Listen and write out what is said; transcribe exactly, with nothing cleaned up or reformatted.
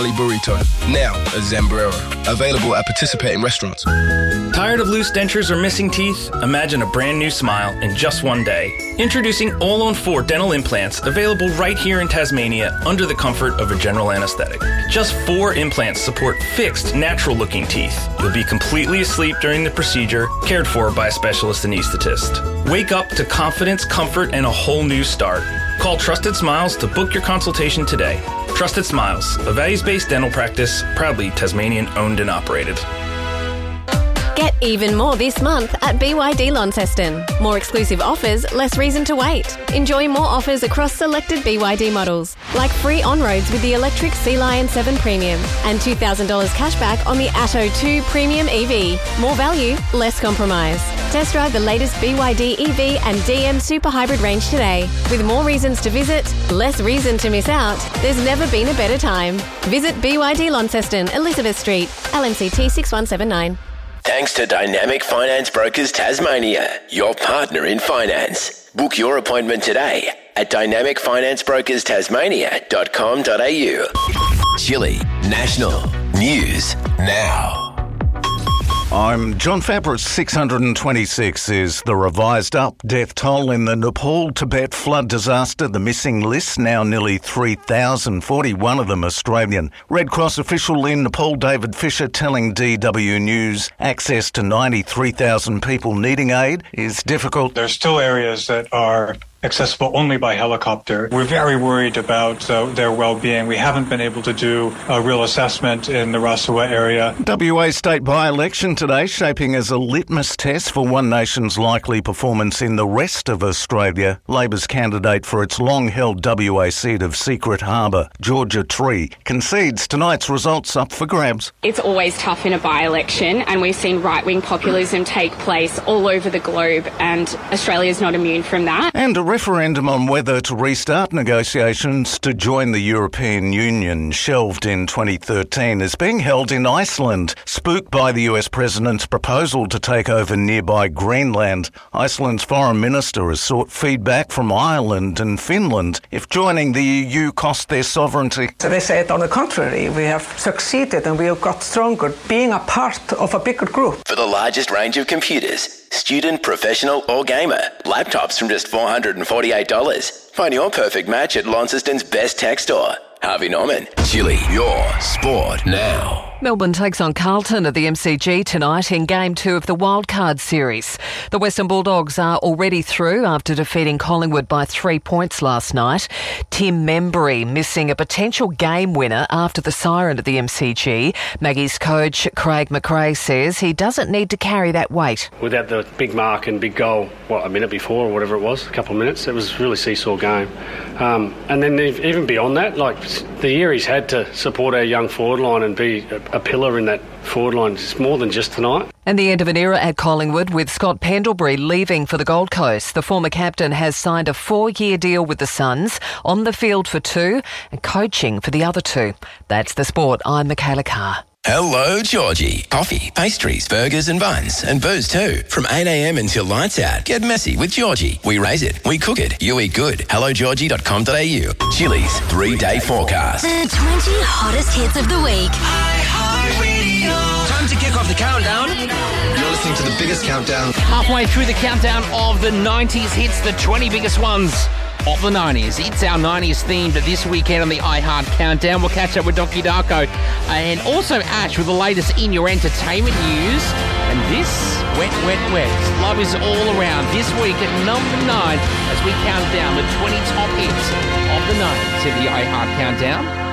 Burrito, now at Zambrero. Available at participating restaurants. Tired of loose dentures or missing teeth? Imagine a brand new smile in just one day. Introducing All on four dental implants, available right here in Tasmania under the comfort of a general anesthetic. Just four implants support fixed, natural-looking teeth. You'll be completely asleep during the procedure, cared for by a specialist anaesthetist. Wake up to confidence, comfort, and a whole new start. Call Trusted Smiles to book your consultation today. Trusted Smiles, a values-based dental practice, proudly Tasmanian owned and operated. Get even more this month at B Y D Launceston. More exclusive offers, less reason to wait. Enjoy more offers across selected B Y D models, like free on-roads with the electric Sea Lion seven Premium and two thousand dollars cashback on the Atto two Premium E V. More value, less compromise. Test drive the latest B Y D E V and D M Super Hybrid range today. With more reasons to visit, less reason to miss out, there's never been a better time. Visit B Y D Launceston, Elizabeth Street, L M C T six one seven nine. Thanks to Dynamic Finance Brokers Tasmania, your partner in finance. Book your appointment today at dynamic finance brokers tasmania dot com dot a u. Chile National News Now. I'm John Fabris. six hundred twenty-six is the revised up death toll in the Nepal-Tibet flood disaster. The missing list now nearly three thousand, forty-one of them Australian. Red Cross official in Nepal, David Fisher, telling D W News access to ninety-three thousand people needing aid is difficult. There are still areas that are accessible only by helicopter. We're very worried about uh, their well-being. We haven't been able to do a real assessment in the Rasua area. W A state by-election today shaping as a litmus test for One Nation's likely performance in the rest of Australia. Labor's candidate for its long-held W A seat of Secret Harbour, Georgia Tree, concedes tonight's results up for grabs. It's always tough in a by-election, and we've seen right-wing populism take place all over the globe, and Australia's not immune from that. And a referendum on whether to restart negotiations to join the European Union, shelved in twenty thirteen, is being held in Iceland. Spooked by the U S president's proposal to take over nearby Greenland, Iceland's foreign minister has sought feedback from Ireland and Finland if joining the E U cost their sovereignty. So they said, on the contrary, we have succeeded and we have got stronger being a part of a bigger group. For the largest range of computers, student, professional or gamer, laptops from just four hundred forty-eight dollars. Find your perfect match at Launceston's best tech store. Harvey Norman. Chile, your sport now. Melbourne takes on Carlton at the M C G tonight in Game two of the Wildcard Series. The Western Bulldogs are already through after defeating Collingwood by three points last night. Tim Membury missing a potential game winner after the siren at the M C G. Maggie's coach Craig McRae says he doesn't need to carry that weight. Without the big mark and big goal, what, a minute before or whatever it was, a couple of minutes, it was a really seesaw game. Um, and then even beyond that, like the year he's had to support our young forward line and be a, a pillar in that forward line, it's more than just tonight. And the end of an era at Collingwood with Scott Pendlebury leaving for the Gold Coast. The former captain has signed a four-year deal with the Suns, on the field for two and coaching for the other two. That's the sport. I'm Michaela Carr. Hello, Georgie. Coffee, pastries, burgers and buns, and booze too. From eight a.m. until lights out. Get messy with Georgie. We raise it, we cook it, you eat good. hello georgie dot com dot a u. Chili's three-day forecast. The twenty hottest hits of the week. iHeartRadio. Time to kick off the countdown. You're listening to the biggest countdown. Halfway through the countdown of the nineties hits, the twenty biggest ones of the nineties. It's our nineties themed this weekend on the iHeart Countdown. We'll catch up with Doki Darko and also Ash with the latest in your entertainment news. And this, Wet, Wet, Wet. Love is all around this week at number nine as we count down the twenty top hits of the nineties in the iHeart Countdown.